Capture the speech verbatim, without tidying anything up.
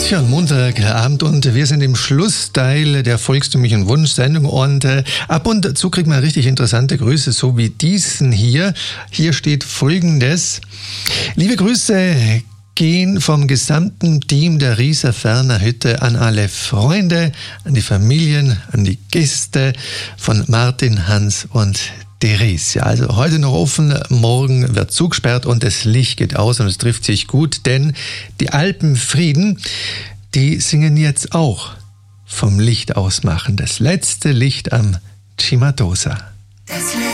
Tja, Montagabend und wir sind im Schlussteil der volkstümlichen Wunschsendung und äh, ab und zu kriegt man richtig interessante Grüße, so wie diesen hier. Hier steht Folgendes: Liebe Grüße gehen vom gesamten Team der Rieser Ferner Hütte an alle Freunde, an die Familien, an die Gäste von Martin, Hans und Therese. Ja, also heute noch offen, morgen wird zugesperrt und das Licht geht aus und es trifft sich gut, denn die Alpenfrieden, die singen jetzt auch vom Licht ausmachen. Das letzte Licht am Cimatosa. Das